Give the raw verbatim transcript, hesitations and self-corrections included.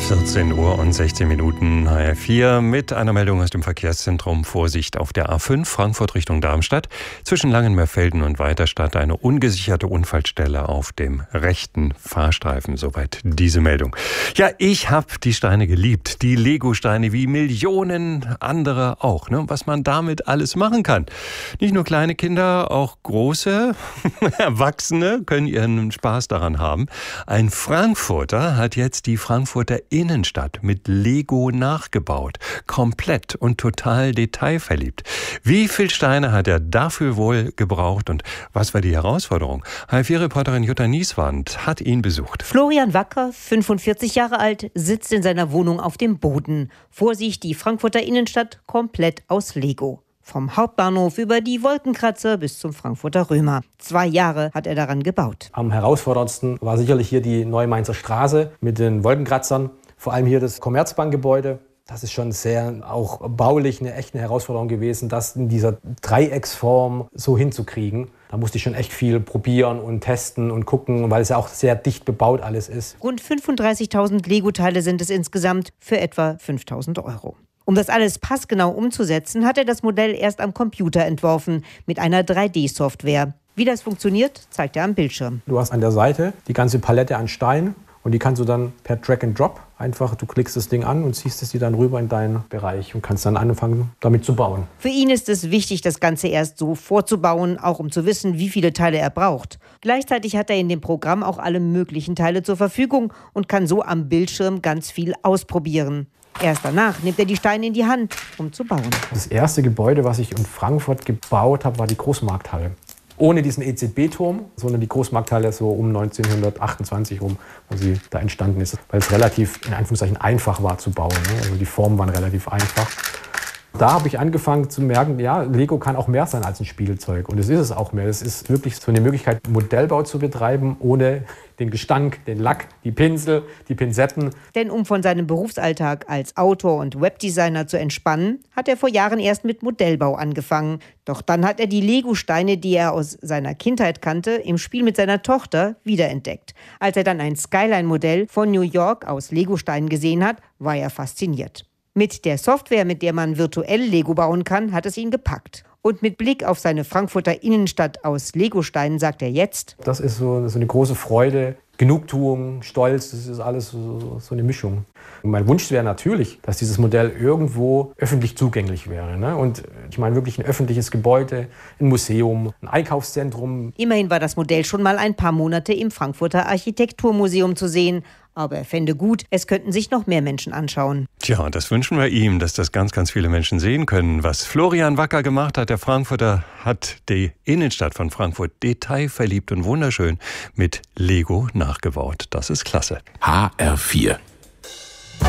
vierzehn Uhr und sechzehn Minuten, H R vier mit einer Meldung aus dem Verkehrszentrum. Vorsicht auf der A fünf, Frankfurt Richtung Darmstadt. Zwischen Langenmeerfelden und Weiterstadt eine ungesicherte Unfallstelle auf dem rechten Fahrstreifen. Soweit diese Meldung. Ja, ich habe die Steine geliebt. Die Lego-Steine wie Millionen andere auch. Ne? Was man damit alles machen kann. Nicht nur kleine Kinder, auch große Erwachsene können ihren Spaß daran haben. Ein Frankfurter hat jetzt die Frankfurter Innenstadt mit Lego nachgebaut. Komplett und total detailverliebt. Wie viele Steine hat er dafür wohl gebraucht und was war die Herausforderung? H R vier-Reporterin Jutta Nieswand hat ihn besucht. Florian Wacker, fünfundvierzig Jahre alt, sitzt in seiner Wohnung auf dem Boden. Vor sich die Frankfurter Innenstadt komplett aus Lego. Vom Hauptbahnhof über die Wolkenkratzer bis zum Frankfurter Römer. Zwei Jahre hat er daran gebaut. Am herausforderndsten war sicherlich hier die Neue-Mainzer Straße mit den Wolkenkratzern. Vor allem hier das Commerzbankgebäude. Das ist schon sehr auch baulich eine echte Herausforderung gewesen, das in dieser Dreiecksform so hinzukriegen. Da musste ich schon echt viel probieren und testen und gucken, weil es ja auch sehr dicht bebaut alles ist. Rund fünfunddreißigtausend Lego-Teile sind es insgesamt für etwa fünftausend Euro. Um das alles passgenau umzusetzen, hat er das Modell erst am Computer entworfen, mit einer drei D Software. Wie das funktioniert, zeigt er am Bildschirm. Du hast an der Seite die ganze Palette an Steinen und die kannst du dann per Drag and Drop einfach, du klickst das Ding an und ziehst es dir dann rüber in deinen Bereich und kannst dann anfangen, damit zu bauen. Für ihn ist es wichtig, das Ganze erst so vorzubauen, auch um zu wissen, wie viele Teile er braucht. Gleichzeitig hat er in dem Programm auch alle möglichen Teile zur Verfügung und kann so am Bildschirm ganz viel ausprobieren. Erst danach nimmt er die Steine in die Hand, um zu bauen. Das erste Gebäude, was ich in Frankfurt gebaut habe, war die Großmarkthalle. Ohne diesen E Z B-Turm, sondern die Großmarkthalle so um neunzehnhundertachtundzwanzig rum, wo sie da entstanden ist. Weil es relativ, in Anführungszeichen, einfach war zu bauen. Also die Formen waren relativ einfach. Da habe ich angefangen zu merken, ja, Lego kann auch mehr sein als ein Spielzeug. Und es ist es auch mehr. Es ist wirklich so eine Möglichkeit, Modellbau zu betreiben, ohne den Gestank, den Lack, die Pinsel, die Pinzetten. Denn um von seinem Berufsalltag als Autor und Webdesigner zu entspannen, hat er vor Jahren erst mit Modellbau angefangen. Doch dann hat er die Lego-Steine, die er aus seiner Kindheit kannte, im Spiel mit seiner Tochter wiederentdeckt. Als er dann ein Skyline-Modell von New York aus Lego-Steinen gesehen hat, war er fasziniert. Mit der Software, mit der man virtuell Lego bauen kann, hat es ihn gepackt. Und mit Blick auf seine Frankfurter Innenstadt aus Legosteinen sagt er jetzt: Das ist so, so eine große Freude, Genugtuung, Stolz, das ist alles so, so eine Mischung. Und mein Wunsch wäre natürlich, dass dieses Modell irgendwo öffentlich zugänglich wäre. Ne? Und ich meine wirklich ein öffentliches Gebäude, ein Museum, ein Einkaufszentrum. Immerhin war das Modell schon mal ein paar Monate im Frankfurter Architekturmuseum zu sehen. Aber er fände gut, es könnten sich noch mehr Menschen anschauen. Tja, das wünschen wir ihm, dass das ganz, ganz viele Menschen sehen können. Was Florian Wacker gemacht hat, der Frankfurter, hat die Innenstadt von Frankfurt detailverliebt und wunderschön mit Lego nachgebaut. Das ist klasse. H R vier